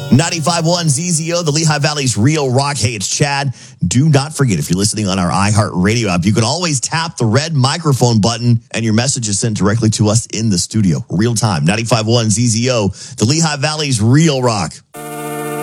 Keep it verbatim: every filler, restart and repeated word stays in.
ninety-five point one Z Z O, the Lehigh Valley's Real Rock. Hey, it's Chad. Do not forget, if you're listening on our iHeartRadio app, you can always tap the red microphone button and your message is sent directly to us in the studio. Real time. ninety-five point one Z Z O, the Lehigh Valley's Real Rock.